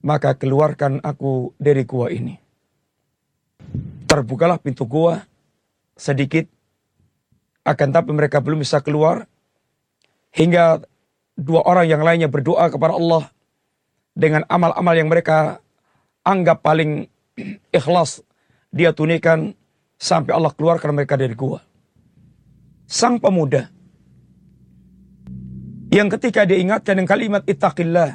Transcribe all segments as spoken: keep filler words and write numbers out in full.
maka keluarkan aku dari gua ini. Terbukalah pintu gua sedikit, akan tapi mereka belum bisa keluar, hingga dua orang yang lainnya berdoa kepada Allah dengan amal-amal yang mereka anggap paling ikhlas dia tunaikan, sampai Allah keluarkan mereka dari gua. Sang pemuda yang ketika dia ingatkan dengan kalimat ittaqillah,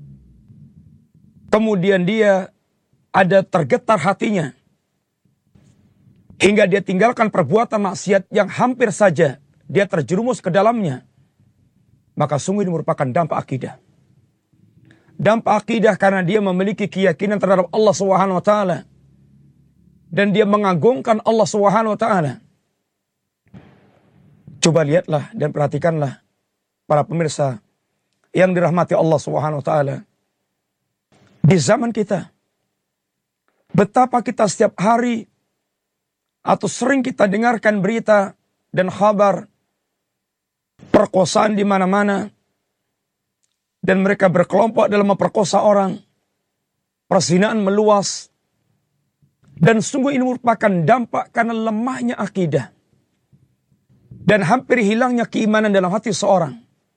kemudian dia ada tergetar hatinya, hingga dia tinggalkan perbuatan maksiat yang hampir saja dia terjerumus ke dalamnya. Maka sungguh ini merupakan dampak akidah. Dampak akidah karena dia memiliki keyakinan terhadap Allah Subhanahu wa taala. Dan dia mengagungkan Allah Subhanahu wa taala. Coba lihatlah dan perhatikanlah para pemirsa yang dirahmati Allah Subhanahu wa taala. Di zaman kita, betapa kita setiap hari atau sering kita dengarkan berita dan kabar perkosaan di mana-mana, dan mereka berkelompok dalam memperkosa orang, perzinaan meluas, dan sungguh ini merupakan dampak karena lemahnya akidah dan hampir hilangnya keimanan dalam hati seorang.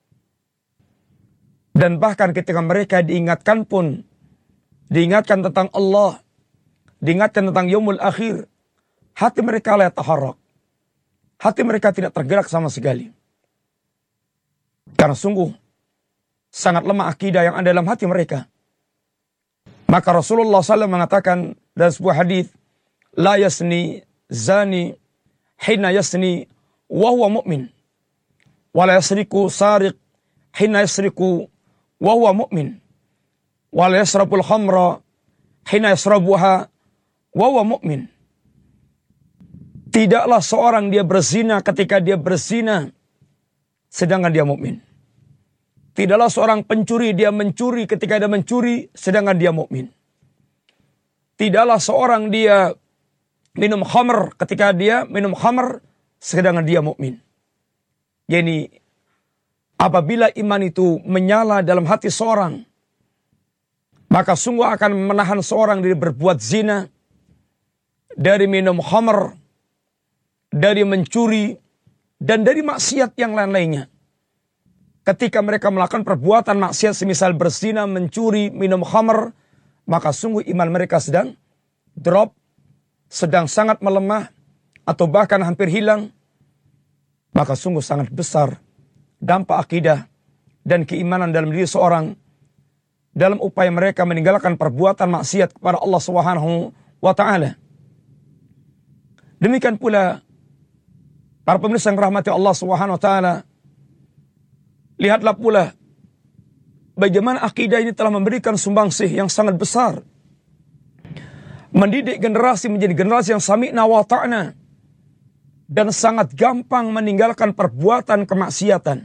Dan bahkan ketika mereka diingatkan pun, diingatkan tentang Allah, diingatkan tentang yaumul akhir, hati mereka la taharrak. Hati mereka tidak tergerak sama sekali. Karena sungguh sangat lemah akidah yang ada dalam hati mereka. Maka Rasulullah shallallahu alaihi wasallam mengatakan dalam sebuah hadis, la yasni zani hina yasni wa huwa mu'min, wa la yasriku sariq hina yasriku wa huwa mu'min, wa la yasrabul khamra hina yasrabuha wa huwa mu'min. Tidaklah seorang dia berzina ketika dia berzina sedangkan dia mukmin. Tidaklah seorang pencuri dia mencuri ketika dia mencuri sedangkan dia mukmin. Tidaklah seorang dia minum khamr ketika dia minum khamr sedangkan dia mukmin. Jadi apabila iman itu menyala dalam hati seorang, maka sungguh akan menahan seorang dari berbuat zina, dari minum khamr, dari mencuri, dan dari maksiat yang lain-lainnya. Ketika mereka melakukan perbuatan maksiat semisal berzina, mencuri, minum khamr, maka sungguh iman mereka sedang drop, sedang sangat melemah, atau bahkan hampir hilang. Maka sungguh sangat besar dampak akidah dan keimanan dalam diri seorang dalam upaya mereka meninggalkan perbuatan maksiat kepada Allah Subhanahu wa taala. Demikian pula para pemirsa yang rahmati Allah Subhanahu wa taala, lihatlah pula bagaimana akidah ini telah memberikan sumbangsih yang sangat besar. Mendidik generasi menjadi generasi yang sami'na wa ta'na. Dan sangat gampang meninggalkan perbuatan kemaksiatan.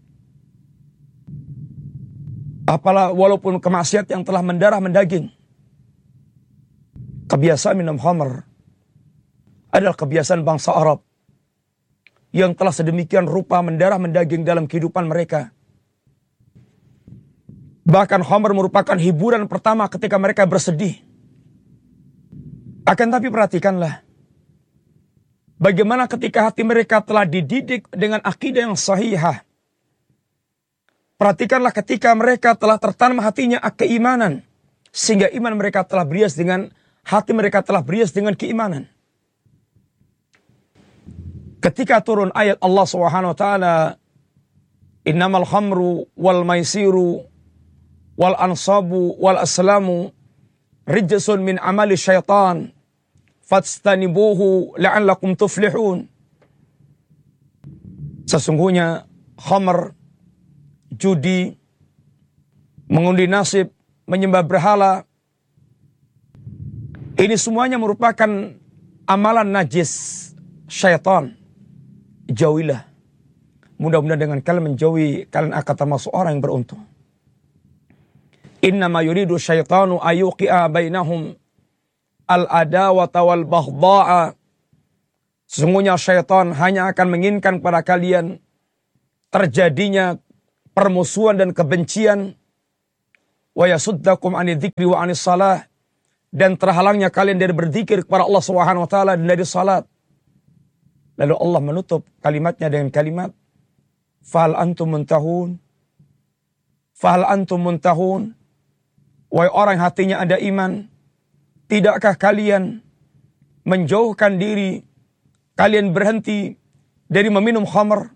Apalah walaupun kemaksiat yang telah mendarah mendaging. Kebiasaan minum khamr adalah kebiasaan bangsa Arab yang telah sedemikian rupa mendarah mendaging dalam kehidupan mereka. Bahkan khamr merupakan hiburan pertama ketika mereka bersedih. Akan tapi perhatikanlah, bagaimana ketika hati mereka telah dididik dengan akidah yang sahihah. Perhatikanlah ketika mereka telah tertanam hatinya keimanan, sehingga iman mereka telah berias dengan, hati mereka telah berias dengan keimanan. Ketika turun ayat Allah Subhanahu wa taala, innamal khamru wal maisiru wal ansabu wal aslamu rijsun min amali syaitan fastanibuhu la'allakum tuflihun. Sesungguhnya khamr, judi, mengundi nasib, menyembah berhala, ini semuanya merupakan amalan najis syaitan. Jauhilah. Mudah-mudahan dengan kalian menjauhi, kalian akan termasuk orang yang beruntung. Innama yuridu syaitanu ayuqi'a bainahum al-adawata wal baghdha'a. Sesungguhnya syaitan hanya akan menginginkan pada kalian terjadinya permusuhan dan kebencian, wa yasuddakum 'anil dzikri wa 'anis shalah, dan terhalangnya kalian dari berzikir kepada Allah Subhanahu wa taala dan dari salat. Lalu Allah menutup kalimatnya dengan kalimat fahal antum muntahun. Fahal antum muntahun. Wahai orang hatinya ada iman, tidakkah kalian menjauhkan diri, kalian berhenti dari meminum khamr?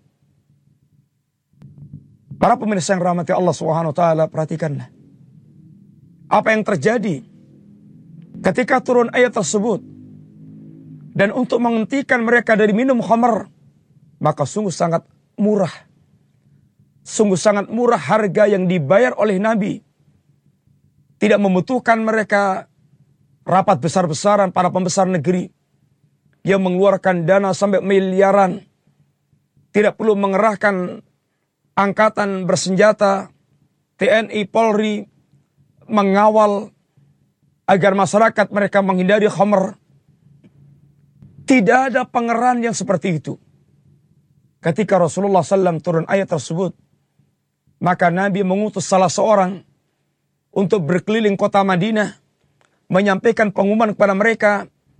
Para pemirsa yang rahmati Allah Subhanahu wa taala, perhatikanlah apa yang terjadi ketika turun ayat tersebut. Dan untuk menghentikan mereka dari minum khamr, maka sungguh sangat murah. Sungguh sangat murah harga yang dibayar oleh Nabi. Tidak membutuhkan mereka rapat besar-besaran para pembesar negeri yang mengeluarkan dana sampai miliaran. Tidak perlu mengerahkan angkatan bersenjata, T N I, Polri, mengawal agar masyarakat mereka menghindari khamr. Tidak ada pengerahan yang seperti itu. Ketika Rasulullah shallallahu alaihi wasallam turun ayat tersebut, maka Nabi mengutus salah seorang untuk berkeliling kota Madinah, menyampaikan pengumuman kepada mereka,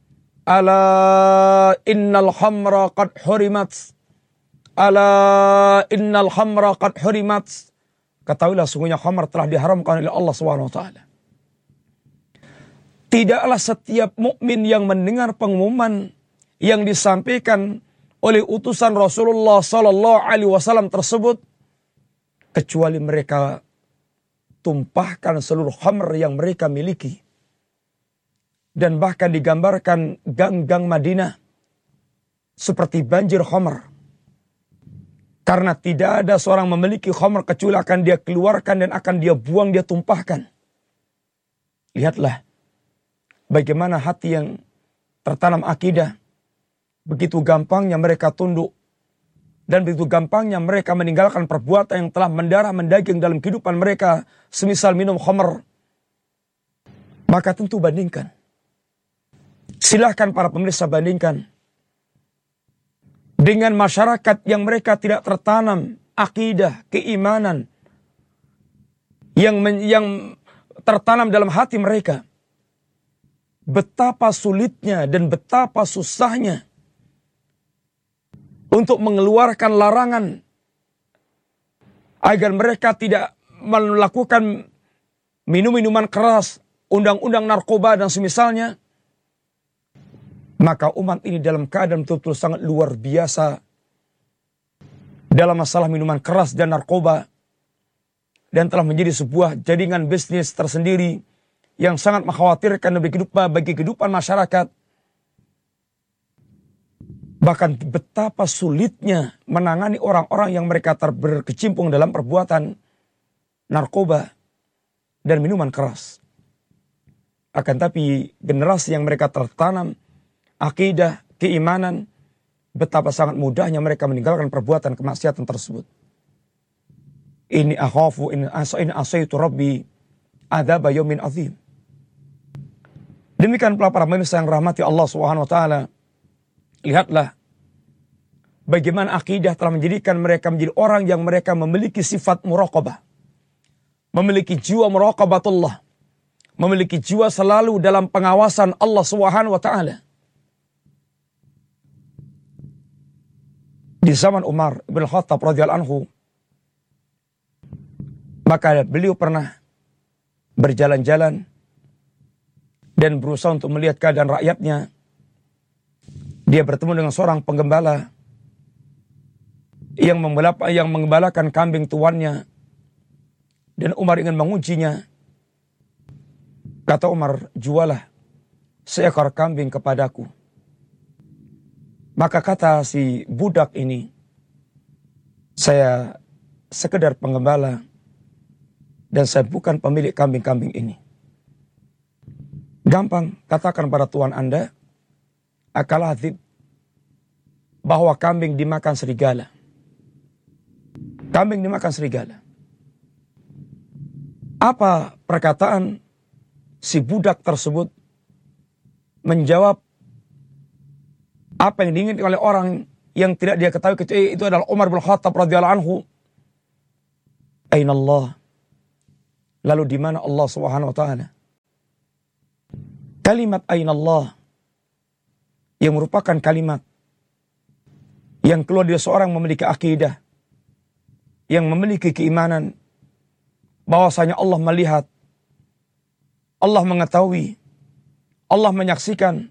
ala innal khamra qad hurimat, ala innal khamra qad hurimat. Ketahuilah sungguhnya khamr telah diharamkan oleh Allah subhanahu wa taala. Tidaklah setiap mukmin yang mendengar pengumuman yang disampaikan oleh utusan Rasulullah Sallallahu Alaihi Wasallam tersebut, kecuali mereka tumpahkan seluruh khamr yang mereka miliki. Dan bahkan digambarkan gang-gang Madinah seperti banjir khamr. Karena tidak ada seorang memiliki khamr kecuali akan dia keluarkan dan akan dia buang, dia tumpahkan. Lihatlah bagaimana hati yang tertanam akidah. Begitu gampangnya mereka tunduk. Dan begitu gampangnya mereka meninggalkan perbuatan yang telah mendarah mendaging dalam kehidupan mereka. Semisal minum khamr. Maka tentu bandingkan. Silahkan para pemirsa bandingkan. Dengan masyarakat yang mereka tidak tertanam akidah, keimanan. Yang, men, yang tertanam dalam hati mereka. Betapa sulitnya dan betapa susahnya untuk mengeluarkan larangan agar mereka tidak melakukan minum-minuman keras, undang-undang narkoba dan semisalnya. Maka umat ini dalam keadaan betul-betul sangat luar biasa dalam masalah minuman keras dan narkoba, dan telah menjadi sebuah jaringan bisnis tersendiri yang sangat mengkhawatirkan bagi kehidupan, bagi kehidupan masyarakat. Bahkan betapa sulitnya menangani orang-orang yang mereka berkecimpung dalam perbuatan narkoba dan minuman keras. Akan tapi generasi yang mereka tertanam akidah, keimanan, betapa sangat mudahnya mereka meninggalkan perbuatan kemaksiatan tersebut. Ini akhafu in asaitu rabbi adzab yaumin azim. Demikian pula para pemirsa yang rahmati Allah Subhanahu wa taala. Lihatlah bagaimana akidah telah menjadikan mereka menjadi orang yang mereka memiliki sifat muraqabah. Memiliki jiwa muraqabatullah. Memiliki jiwa selalu dalam pengawasan Allah Subhanahu wa taala. Di zaman Umar bin Khattab radhiyallahu anhu, maka beliau pernah berjalan-jalan dan berusaha untuk melihat keadaan rakyatnya. Dia bertemu dengan seorang penggembala yang membala, yang mengembalakan kambing tuannya, dan Umar ingin mengujinya. Kata Umar, jualah seekor kambing kepadaku. Maka kata si budak ini, saya sekedar penggembala dan saya bukan pemilik kambing-kambing ini. Gampang, katakan pada tuan Anda, akal hadib, bahwa kambing dimakan serigala. Kambing dimakan serigala. Apa perkataan si budak tersebut? Menjawab apa yang diinginkan oleh orang yang tidak dia ketahui kecuali itu adalah Umar bin Khattab radhiyallahu anhu. Aina Allah? Lalu di mana Allah Subhanahu wa taala? Kalimat ainallah yang merupakan kalimat yang keluar dari seorang memiliki akidah, yang memiliki keimanan bahwasanya Allah melihat, Allah mengetahui, Allah menyaksikan.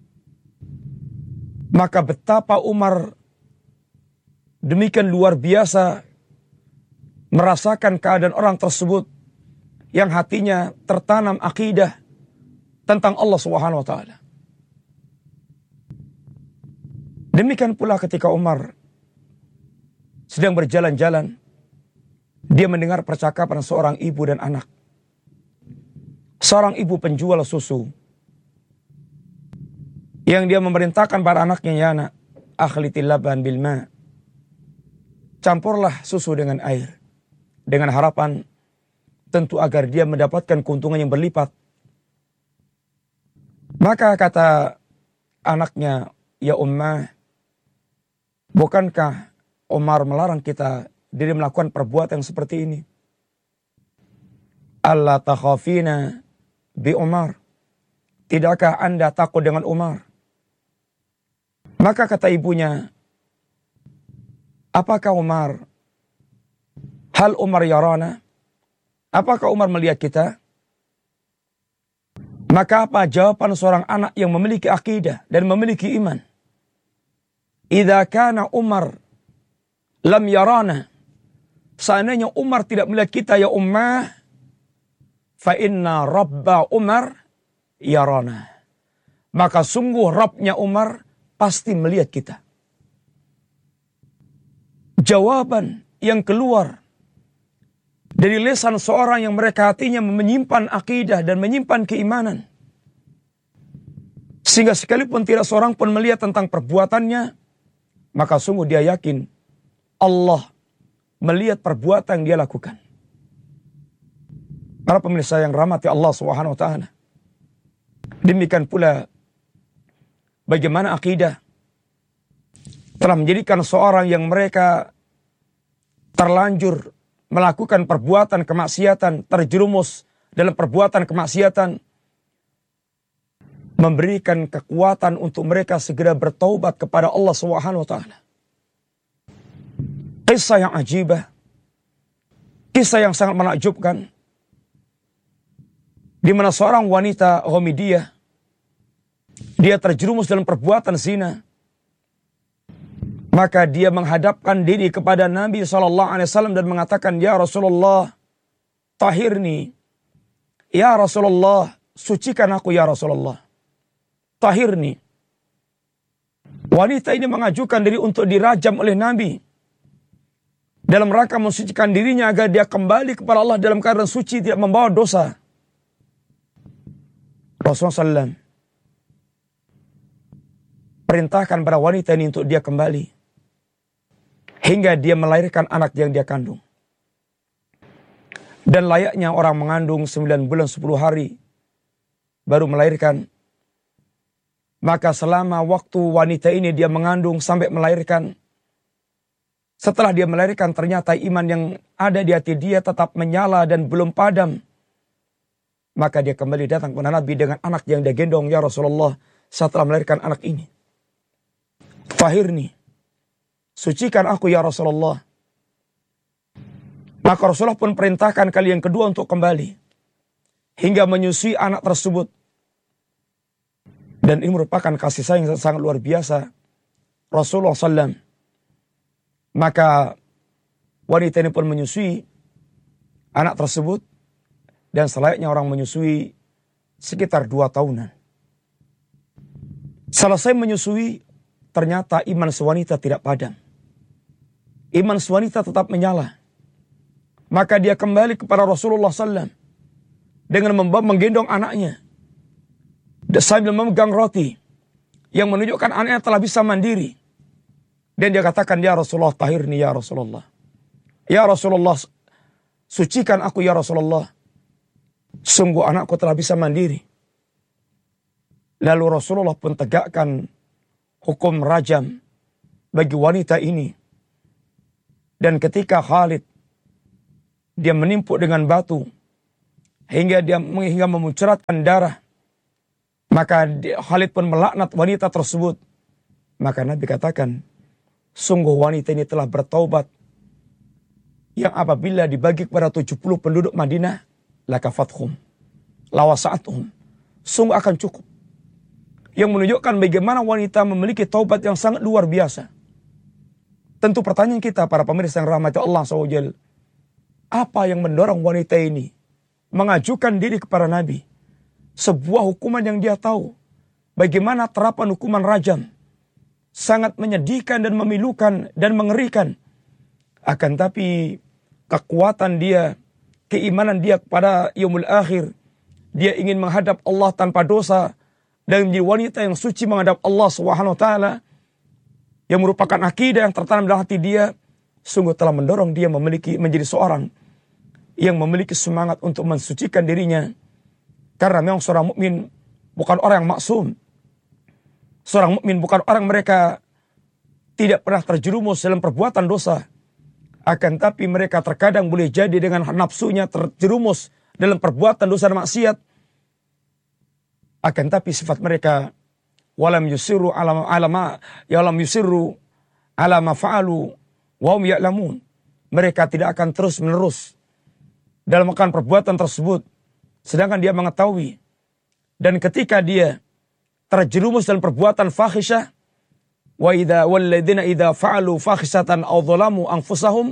Maka betapa Umar demikian luar biasa merasakan keadaan orang tersebut yang hatinya tertanam akidah tentang Allah Subhanahu wa taala. Demikian pula ketika Umar sedang berjalan-jalan, dia mendengar percakapan seorang ibu dan anak. Seorang ibu penjual susu yang dia memerintahkan para anaknya, ya anak, akhlitil laban bil ma. Campurlah susu dengan air, dengan harapan tentu agar dia mendapatkan keuntungan yang berlipat. Maka kata anaknya, ya ummah, bukankah Umar melarang kita diri melakukan perbuatan seperti ini? Allah takhafina bi Umar. Tidakkah Anda takut dengan Umar? Maka kata ibunya, apakah Umar? Hal Umar yarana? Apakah Umar melihat kita? Maka apa jawaban seorang anak yang memiliki akidah dan memiliki iman? Idza kana Umar lam yarana. Seandainya Umar tidak melihat kita, ya ummah, fa inna rabba Umar yarana. Maka sungguh Rabbnya Umar pasti melihat kita. Jawaban yang keluar dari lisan seorang yang mereka hatinya menyimpan akidah dan menyimpan keimanan, sehingga sekalipun tidak seorang pun melihat tentang perbuatannya, maka sungguh dia yakin Allah melihat perbuatan yang dia lakukan. Para pemirsa yang rahmati Allah Subhanahu wa taala, demikian pula bagaimana akidah telah menjadikan seorang yang mereka terlanjur melakukan perbuatan kemaksiatan, terjerumus dalam perbuatan kemaksiatan, memberikan kekuatan untuk mereka segera bertaubat kepada Allah Subhanahu wa taala. Kisah yang ajibah, kisah yang sangat menakjubkan, di mana seorang wanita Ghamidiyah, dia terjerumus dalam perbuatan zina. Maka dia menghadapkan diri kepada Nabi shallallahu alaihi wasallam dan mengatakan, ya Rasulullah, tahirni. Ya Rasulullah, sucikan aku ya Rasulullah. Tahirni. Wanita ini mengajukan diri untuk dirajam oleh Nabi, dalam rangka mensucikan dirinya agar dia kembali kepada Allah dalam keadaan suci, tidak membawa dosa. Rasulullah shallallahu alaihi wasallam perintahkan pada wanita ini untuk dia kembali hingga dia melahirkan anak yang dia kandung. Dan layaknya orang mengandung sembilan bulan sepuluh hari baru melahirkan, maka selama waktu wanita ini dia mengandung sampai melahirkan, setelah dia melahirkan ternyata iman yang ada di hati dia tetap menyala dan belum padam. Maka dia kembali datang kepada Nabi dengan anak yang dia gendong, ya Rasulullah, setelah melahirkan anak ini, tahirni, sucikan aku ya Rasulullah. Maka Rasulullah pun perintahkan kali yang kedua untuk kembali hingga menyusui anak tersebut. Dan ini merupakan kasih sayang yang sangat luar biasa Rasulullah shallallahu alaihi wasallam. Maka wanita ini pun menyusui anak tersebut, dan selayaknya orang menyusui sekitar dua tahunan. Selesai menyusui, ternyata iman sewanita tidak padam. Iman sewanita tetap menyala. Maka dia kembali kepada Rasulullah shallallahu alaihi wasallam dengan membawa menggendong anaknya sambil memegang roti yang menunjukkan anaknya telah bisa mandiri. Dan dia katakan, ya Rasulullah, tahirni ya Rasulullah. Ya Rasulullah, sucikan aku ya Rasulullah. Sungguh anakku telah bisa mandiri. Lalu Rasulullah pun tegakkan hukum rajam bagi wanita ini. Dan ketika Khalid dia menimpuk dengan batu hingga dia hingga memuncratkan darah. Maka Khalid pun melaknat wanita tersebut. Maka Nabi katakan, sungguh wanita ini telah bertaubat, yang apabila dibagi kepada tujuh puluh penduduk Madinah, lakafathum, lawasa'athum, sungguh akan cukup. Yang menunjukkan bagaimana wanita memiliki taubat yang sangat luar biasa. Tentu pertanyaan kita para pemirsa yang rahmati Allah subhanahu wa taala, apa yang mendorong wanita ini mengajukan diri kepada Nabi? Sebuah hukuman yang dia tahu. Bagaimana terapan hukuman rajam. Sangat menyedihkan dan memilukan dan mengerikan. Akan tapi kekuatan dia, keimanan dia kepada yaumul akhir, dia ingin menghadap Allah tanpa dosa dan menjadi wanita yang suci menghadap Allah subhanahu wa taala, yang merupakan akidah yang tertanam dalam hati dia, sungguh telah mendorong dia memiliki menjadi seorang yang memiliki semangat untuk mensucikan dirinya. Karena memang seorang mukmin bukan orang yang maksum. Seorang mukmin bukan orang mereka tidak pernah terjerumus dalam perbuatan dosa. Akan tapi mereka terkadang boleh jadi dengan nafsunya terjerumus dalam perbuatan dosa dan maksiat. Akan tapi sifat mereka walam yusiru ala alama ya lam yusiru ala ma fa'alu wa hum ya'lamun. Mereka tidak akan terus-menerus dalam melakukan perbuatan tersebut sedangkan dia mengetahui. Dan ketika dia terjerumus dalam perbuatan fahisyah, wa idza walladzina idza fa'alu fahisatan aw dhalamu anfusahum,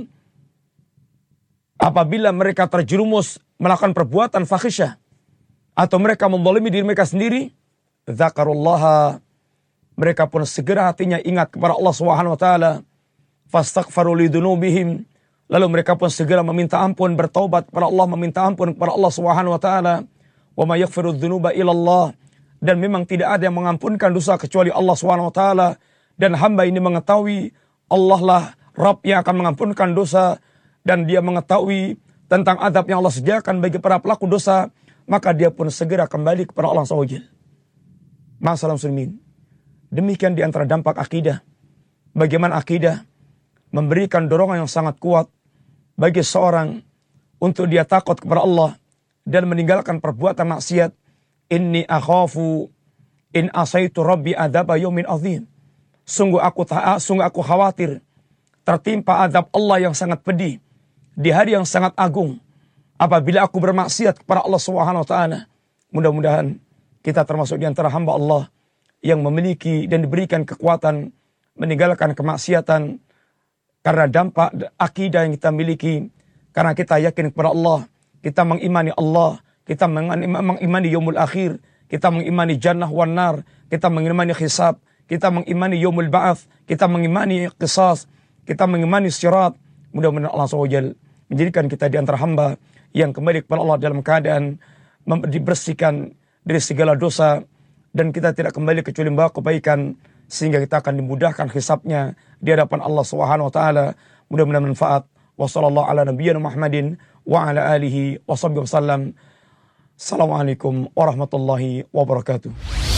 apabila mereka terjerumus melakukan perbuatan fahisyah atau mereka menzalimi diri mereka sendiri, dzakarullaha, mereka pun segera hatinya ingat kepada Allah Subhanahu wa taala, fastaghfaru lidzunubihim, lalu mereka pun segera meminta ampun, bertaubat kepada Allah, meminta ampun kepada Allah Subhanahu wa taala. Wa may yaghfiru dzunuba illallah, dan memang tidak ada yang mengampunkan dosa kecuali Allah Subhanahu wa taala, dan hamba ini mengetahui Allah lah Rabb yang akan mengampunkan dosa, dan dia mengetahui tentang azab yang Allah sediakan bagi para pelaku dosa, maka dia pun segera kembali kepada Allah subhanahu wa taala. Masalah muslimin, demikian di antara dampak akidah. Bagaimana akidah memberikan dorongan yang sangat kuat bagi seorang untuk dia takut kepada Allah dan meninggalkan perbuatan maksiat. Inni akhafu in asaitu rabbi adzaba yaumin azim. Sungguh aku taat, sungguh aku khawatir tertimpa azab Allah yang sangat pedih di hari yang sangat agung apabila aku bermaksiat kepada Allah Subhanahu wa taala. Mudah-mudahan kita termasuk di antara hamba Allah yang memiliki dan diberikan kekuatan meninggalkan kemaksiatan karena dampak akidah yang kita miliki, karena kita yakin kepada Allah, kita mengimani Allah, kita mengimani yaumul akhir, kita mengimani jannah wan nar, kita mengimani hisab, kita mengimani yaumul ba'ats, kita mengimani qisas, kita mengimani sirat. Mudah-mudahan Allah subhanahu wa taala menjadikan kita di antara hamba yang kembali kepada Allah dalam keadaan dibersihkan dari segala dosa, dan kita tidak kembali kecuali membawa kebaikan, sehingga kita akan dimudahkan hisabnya di hadapan Allah Subhanahu wa taala. Mudah-mudahan manfaat. Wa sallallahu ala nabiyyina Muhammadin wa ala alihi wa sahbihi wasallam. Assalamualaikum warahmatullahi wabarakatuh.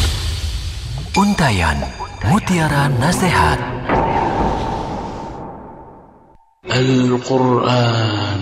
Untayan Mutiara Nasihat Al-Quran.